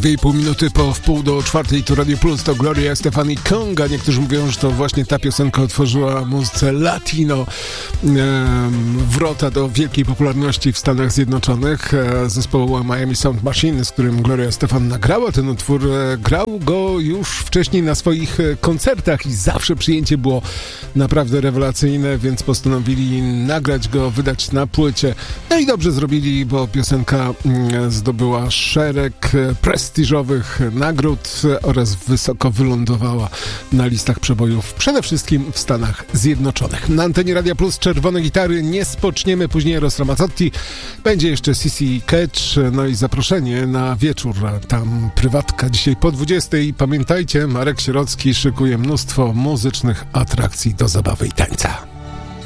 2,5 minuty po wpół do 4 to Radio Plus, to Gloria Estefan i Conga. Niektórzy mówią, że to właśnie ta piosenka otworzyła muzyce latino wrota do wielkiej popularności w Stanach Zjednoczonych. Zespołu Miami Sound Machine, z którym Gloria Estefan nagrała ten utwór. Grał go już wcześniej na swoich koncertach i zawsze przyjęcie było naprawdę rewelacyjne, więc postanowili nagrać go, wydać na płycie. No i dobrze zrobili, bo piosenka zdobyła szereg prestiżowych nagród oraz wysoko wylądowała na listach przebojów, przede wszystkim w Stanach Zjednoczonych. Na antenie Radia Plus czerwone gitary nie spoczniemy, później Eros Ramazzotti, będzie jeszcze CC Catch, no i zaproszenie na wieczór, tam prywatka dzisiaj po 20. Pamiętajcie, Marek Sierocki szykuje mnóstwo muzycznych atrakcji do zabawy i tańca.